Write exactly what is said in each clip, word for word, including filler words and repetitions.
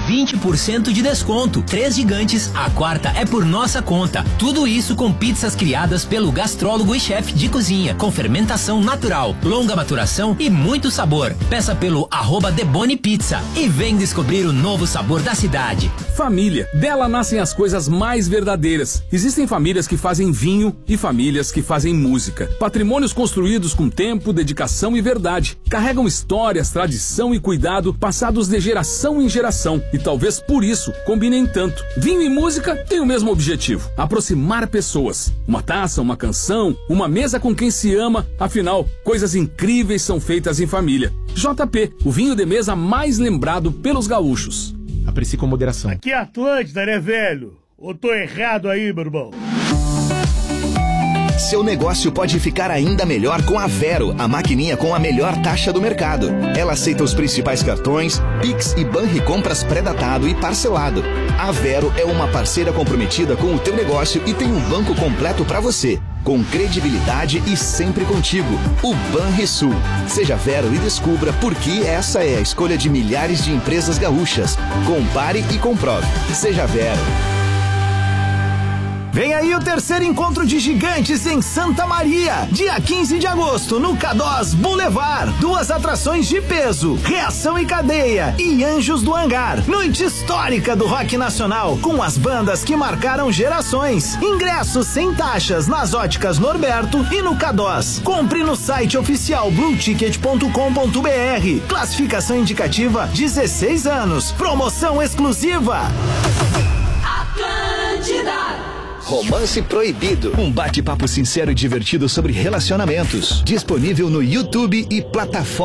vinte por cento de desconto. Três gigantes, a quarta é por nossa conta. Tudo isso com pizzas criadas pelo gastrólogo e chefe de cozinha, com fermentação natural, longa maturação e muito sabor. Peça pelo arroba Deboni Pizza e vem descobrir o novo sabor da cidade. Família. Dela nascem as coisas mais verdadeiras. Existem famílias que fazem vinho e famílias que fazem música. Patrimônios construídos com tempo, dedicação e verdade. Carregam histórias, tradição e cuidado passados de geração em geração. E talvez por isso combinem tanto. Vinho e música têm o mesmo objetivo: aproximar pessoas. Uma taça, uma canção, uma mesa com quem se ama. Afinal, coisas incríveis são feitas em família. J P, o vinho de mesa mais lembrado pelos gaúchos. Aprecie com moderação. Aqui é Atlântida, né, velho? Ou tô errado aí, meu irmão? Seu negócio pode ficar ainda melhor com a Vero, a maquininha com a melhor taxa do mercado. Ela aceita os principais cartões, Pix e Banricompras pré-datado e parcelado. A Vero é uma parceira comprometida com o teu negócio e tem um banco completo para você, com credibilidade e sempre contigo. O Banrisul. Seja Vero e descubra por que essa é a escolha de milhares de empresas gaúchas. Compare e comprove. Seja Vero. Vem aí o terceiro encontro de gigantes em Santa Maria, dia quinze de agosto, no Cadós Boulevard. Duas atrações de peso, Reação e Cadeia e Anjos do Hangar. Noite histórica do rock nacional, com as bandas que marcaram gerações. Ingressos sem taxas nas óticas Norberto e no Cadós. Compre no site oficial blue ticket ponto com ponto b r. Classificação indicativa dezesseis anos. Promoção exclusiva. Atlântida. Romance Proibido, um bate-papo sincero e divertido sobre relacionamentos. Disponível no YouTube e plataforma.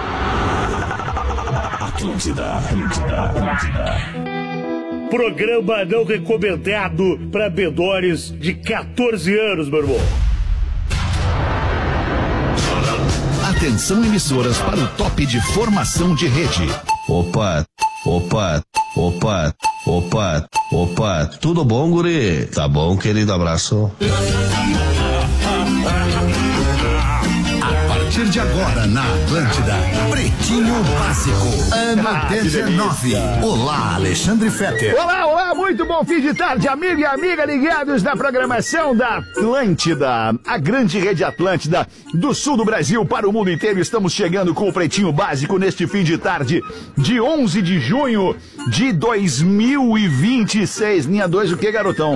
Atlântida, Atlântida, Atlântida. Programa não recomendado para menores de quatorze anos, meu irmão. Atenção, emissoras, para o top de formação de rede. Opa, opa, opa, opa, opa. Tudo bom, guri? Tá bom, querido, abraço. A partir de agora, na Atlântida, Pretinho Básico, ano ah, dezenove. Olá, Alexandre Fetter. Olá, olá, muito bom fim de tarde, amigo e amiga ligados na programação da Atlântida, a grande rede Atlântida do sul do Brasil para o mundo inteiro. Estamos chegando com o Pretinho Básico neste fim de tarde de onze de junho de dois mil e vinte e seis. Linha dois, o que, garotão?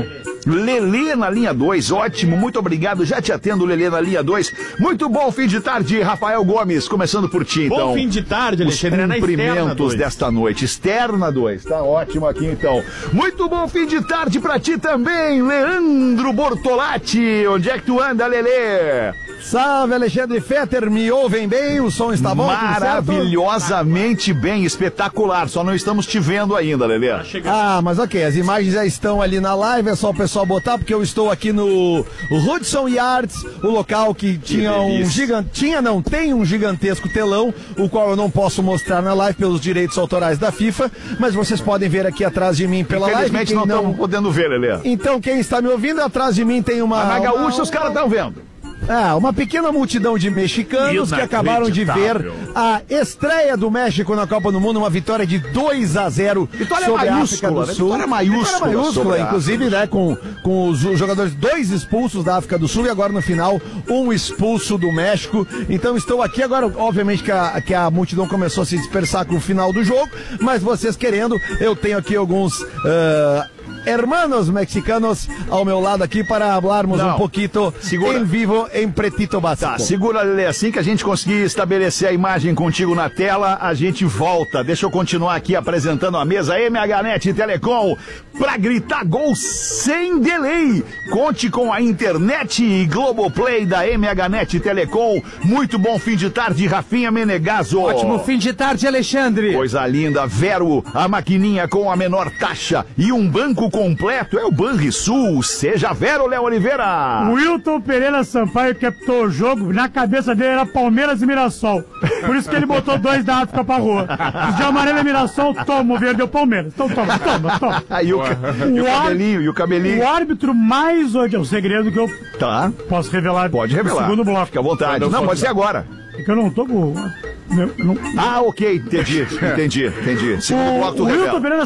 Lelê na linha dois, ótimo, muito obrigado, já te atendo, Lelê na linha dois. Muito bom fim de tarde, Rafael Gomes, começando por ti, então. Bom fim de tarde, Alexandre, os cumprimentos desta noite, externa dois, tá ótimo aqui então. Muito bom fim de tarde pra ti também, Leandro Bortolatti, onde é que tu anda, Lelê? Salve, Alexandre Fetter, me ouvem bem? O som está bom? Maravilhosamente bem, espetacular, só não estamos te vendo ainda, Lelê. Ah, mas ok, as imagens já estão ali na live, é só o pessoal botar, porque eu estou aqui no Hudson Yards, o local que tinha que um gigante, tinha não, tem um gigantesco telão, o qual eu não posso mostrar na live pelos direitos autorais da FIFA, mas vocês podem ver aqui atrás de mim pela live. Infelizmente não estamos não... podendo ver, Lelê. Então quem está me ouvindo, atrás de mim tem uma... Ah, na Gaúcha uma... os caras estão vendo. Ah, uma pequena multidão de mexicanos que acabaram de ver a estreia do México na Copa do Mundo, uma vitória de dois a zero vitória sobre a África do Sul. Vitória maiúscula, vitória maiúscula inclusive, né, com, com os jogadores, dois expulsos da África do Sul e agora no final, um expulso do México. Então estou aqui agora, obviamente que a, que a multidão começou a se dispersar com o final do jogo, mas vocês querendo, eu tenho aqui alguns... Uh, hermanos mexicanos ao meu lado aqui para falarmos um pouquinho em vivo em Pretito Básico. Tá, segura, Lelê, assim que a gente conseguir estabelecer a imagem contigo na tela, a gente volta. Deixa eu continuar aqui apresentando a mesa M H Net Telecom para gritar gol sem delay. Conte com a internet e Globoplay da M H Net Telecom. Muito bom fim de tarde, Rafinha Menegaso. Ótimo fim de tarde, Alexandre. Coisa linda, Vero, a maquininha com a menor taxa e um banco completo é o Banrisul. Seja Vero, Léo Oliveira. O Wilton Pereira Sampaio captou o jogo, na cabeça dele era Palmeiras e Mirassol. Por isso que ele botou dois da África pra rua. Os de amarelo e Mirassol, toma, o verde é o Palmeiras. Então toma, toma, toma. Aí o, e o, o cabelinho, e o cabelinho. O árbitro mais hoje é um segredo que eu tá. posso revelar. Pode revelar. No segundo bloco. Fica à vontade. Não, não pode ser agora. É que eu não tô com... Meu, não... Ah, ok, entendi, entendi, entendi. Segundo o, bloco, tu o revela. Wilton Pereira